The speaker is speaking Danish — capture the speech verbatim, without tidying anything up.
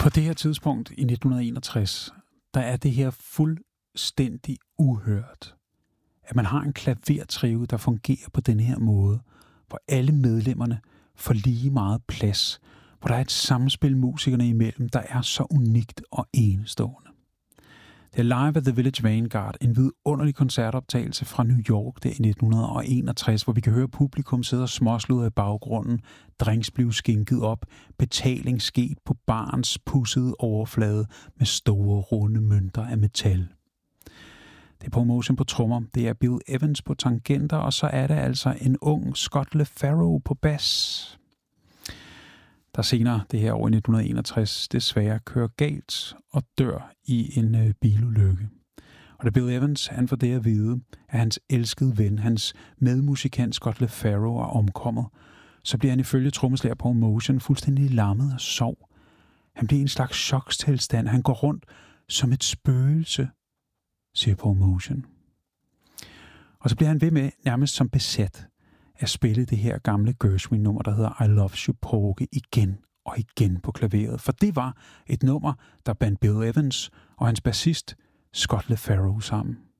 På det her tidspunkt i nitten enogtres, der er det her fuldstændig uhørt. At man har en klavertrio, der fungerer på den her måde, hvor alle medlemmerne får lige meget plads, hvor der er et samspil musikerne imellem, der er så unikt og enestående. Det er Live at the Village Vanguard, en vidunderlig koncertoptagelse fra New York der i nitten enogtres, hvor vi kan høre publikum sidde og småsludre i baggrunden, drinks blive skænket op, betaling sket på barens pudsede overflade med store runde mønter af metal. Det er Paul Motian på trommer, det er Bill Evans på tangenter, og så er det altså en ung Scott LaFaro på bas, der senere det her år i nitten enogtres desværre kører galt og dør i en øh, bilulykke. Og da Bill Evans han får det at vide, at hans elskede ven, hans medmusikant Scott LaFaro er omkommet, så bliver han ifølge trommeslager Paul Motian fuldstændig lammet og sov. Han bliver i en slags chokstilstand. Han går rundt som et spøgelse, siger Paul Motian. Og så bliver han ved med, nærmest som besat, at spille det her gamle Gershwin-nummer, der hedder I Love You Porgy, igen og igen på klaveret. For det var et nummer, der bandt Bill Evans og hans bassist Scott LaFaro sammen.